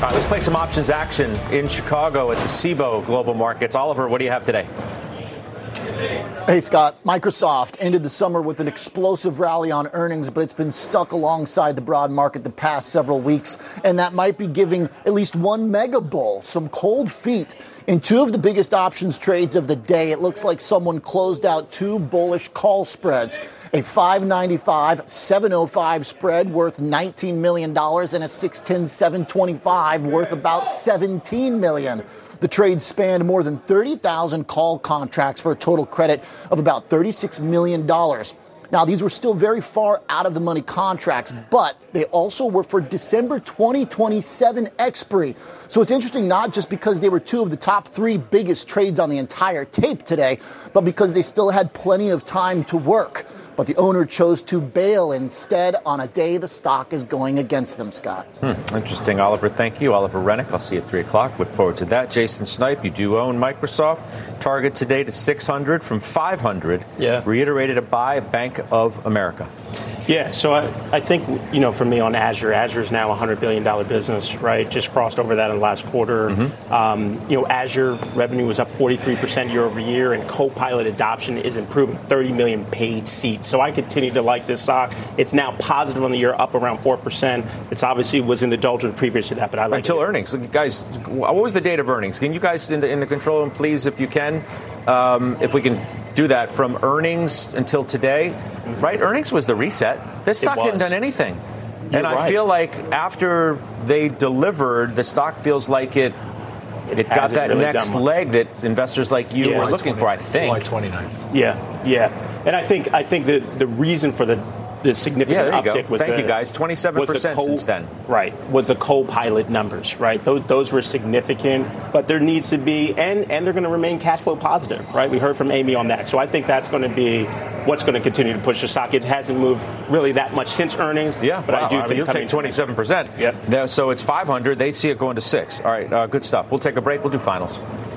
All right, let's play some options action in Chicago at the Cboe Global Markets. Oliver, what do you have today? Hey, Scott. Microsoft ended the summer with an explosive rally on earnings, but it's been stuck alongside the broad market the past several weeks, and that might be giving at least one mega bull some cold feet. In two of the biggest options trades of the day, it looks like someone closed out two bullish call spreads. A 595, 705 spread worth $19 million and a 610, 725 worth about $17 million. The trade spanned more than 30,000 call contracts for a total credit of about $36 million. Now, these were still very far out of the money contracts, but they also were for December 2027 expiry. So it's interesting not just because they were two of the top three biggest trades on the entire tape today, but because they still had plenty of time to work. But the owner chose to bail instead on a day the stock is going against them, Scott. Interesting, Oliver. Thank you. Oliver Rennick, I'll see you at 3 o'clock. Look forward to that. Jason Snipe, you do own Microsoft. Target today to 600 from 500. Yeah. Reiterated a buy at Bank of America. Yeah, so I think, for me on Azure is now a $100 billion business, right? Just crossed over that in the last quarter. Azure revenue was up 43% year over year, and Copilot adoption is improving, 30 million paid seats. So I continue to like this stock. It's now positive on the year, up around 4%. It's obviously was in the doldrums previous to that, but I like Until earnings. Guys, what was the date of earnings? Can you guys in the control room, please, if you can, if we can do that from earnings until today, right? Earnings was the reset. This stock hadn't done anything. And I feel like after they delivered, the stock feels like it got that really next leg that investors like you were looking for, I think. July 29th. Yeah. And I think the reason for the significant uptick was thank you guys, 27% since then. Right, was the Copilot numbers, right? Those were significant, but there needs to be, and they're going to remain cash flow positive, right? We heard from Amy on that. So I think that's going to be what's going to continue to push the stock. It hasn't moved really that much since earnings. Yeah, but I do think you'll take 27%. Yep. So it's 500. They'd see it going to 6. All right, good stuff. We'll take a break. We'll do finals.